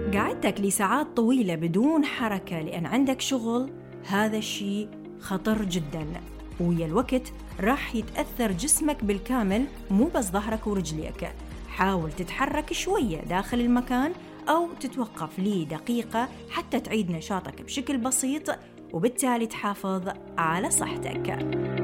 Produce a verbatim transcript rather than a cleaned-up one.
قعدتك لساعات طويلة بدون حركة لأن عندك شغل، هذا الشيء خطر جداً، ويا الوقت راح يتأثر جسمك بالكامل، مو بس ظهرك ورجليك. حاول تتحرك شوية داخل المكان أو تتوقف لي دقيقة حتى تعيد نشاطك بشكل بسيط، وبالتالي تحافظ على صحتك.